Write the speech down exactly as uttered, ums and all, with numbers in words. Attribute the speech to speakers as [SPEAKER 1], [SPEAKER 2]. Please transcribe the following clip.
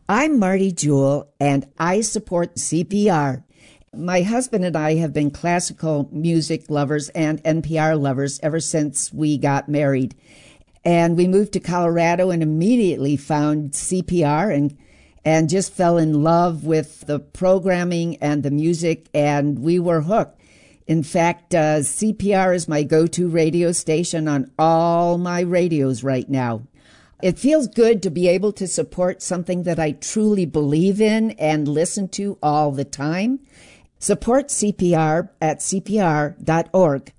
[SPEAKER 1] I'm Marty Jewell, and I support C P R. My husband and I have been classical music lovers and N P R lovers ever since we got married. And we moved to Colorado and immediately found C P R and and just fell in love with the programming and the music, and we were hooked. In fact, uh, C P R is my go-to radio station on all my radios right now. It feels good to be able to support something that I truly believe in and listen to all the time. Support C P R at C P R dot org.